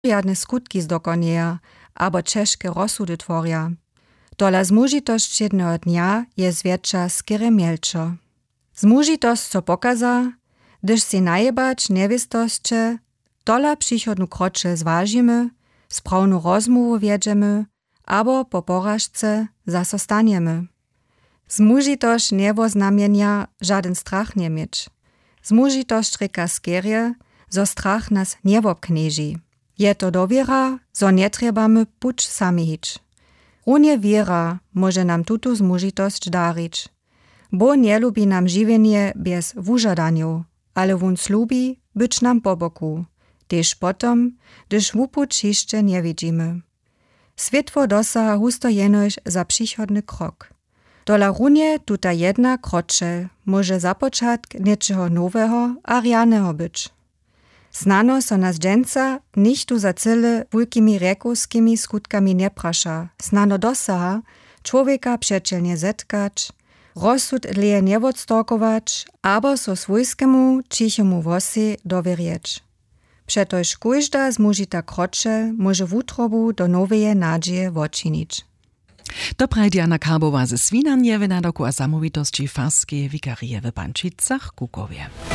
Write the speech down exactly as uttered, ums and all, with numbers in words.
mimoriadne skutki zdokonieja, abo ciężkie rozsudy tworja. Dola zmužitosć jednego dnia je zwietrza skiery mielczo. Zmužitosť so pokaza, gdyż si najebać niewiestosće, dola przychodnu krocze zważymy, sprawnu rozmowu wiedziemy, abo po porażce zaso staniemy. Zmužitosť niewoznamienia żaden strach nie mieć. Zmužitosť reka skierie, zo strach nas nie wobknieži. Je to dowiera, zo nie trebamy puć sami hić. Runie wiera może nam tutu zmužitosť darić. Bo nie lubi nam żywienie bez wużadaniu, ale wun slubi być nam po boku, tež potom, gdyż wupuć jeszcze nie widzimy. Światło dosaha husto jenoś za przychodny krok. Dola runie tuta jedna krocze może za początek niczego nowego a rianego być. Znano so nas dżęca nichtu za cyle wulkimi rekovskimi skutkami nie prasza. Znano dosaha człowieka przyjacielnie zetkać, rozsud leje nie odstorkować, abo so swojskiemu cichemu wosi dowierjeć. Przetoż kujżda zmužita krocze może wutrobu do noweje nadzieje wočinić. Dobraj Diana Karbowa ze Swinarniewy na doku a samowitości farskie wikarije w Pančicach Kukowie.